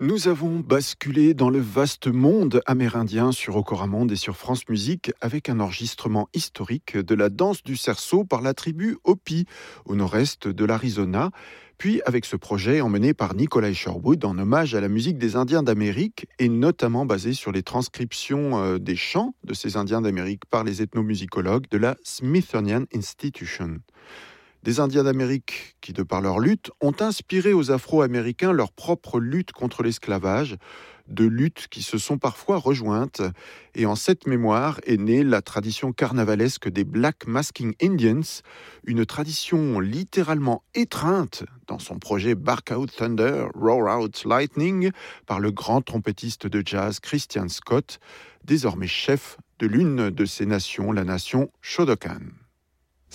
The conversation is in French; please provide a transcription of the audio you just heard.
Nous avons basculé dans le vaste monde amérindien sur Okoramonde et sur France Musique avec un enregistrement historique de la danse du cerceau par la tribu Hopi au nord-est de l'Arizona, puis avec ce projet emmené par Nikolai Sherwood en hommage à la musique des Indiens d'Amérique et notamment basé sur les transcriptions des chants de ces Indiens d'Amérique par les ethnomusicologues de la Smithsonian Institution. Des Indiens d'Amérique qui, de par leur lutte, ont inspiré aux Afro-Américains leur propre lutte contre l'esclavage, de luttes qui se sont parfois rejointes. Et en cette mémoire est née la tradition carnavalesque des Black Masking Indians, une tradition littéralement étreinte dans son projet Bark Out Thunder, Roar Out Lightning par le grand trompettiste de jazz Christian Scott, désormais chef de l'une de ces nations, la nation Shodokan.